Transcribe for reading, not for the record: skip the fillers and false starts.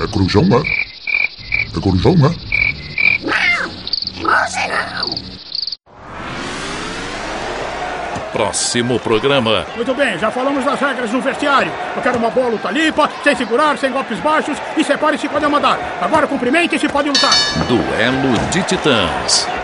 É corujão, é? É corujão, é? Você não. Próximo programa. Muito bem, já falamos das regras no vestiário. Eu quero uma boa luta limpa, sem segurar, sem golpes baixos e separe-se quando eu mandar. Agora cumprimente e se pode lutar. Duelo de Titãs.